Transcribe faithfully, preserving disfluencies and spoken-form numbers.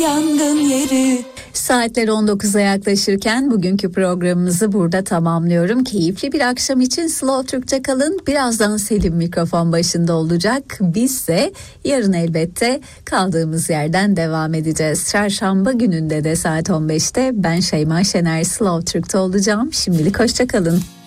Yangın yeri. Saatler on dokuza yaklaşırken bugünkü programımızı burada tamamlıyorum. Keyifli bir akşam için Slow Türk'te kalın. Birazdan Selim mikrofon başında olacak. Biz de yarın elbette kaldığımız yerden devam edeceğiz. Çarşamba gününde de saat on beşte ben Şeyma Şener Slow Türk'te olacağım. Şimdilik hoşça kalın.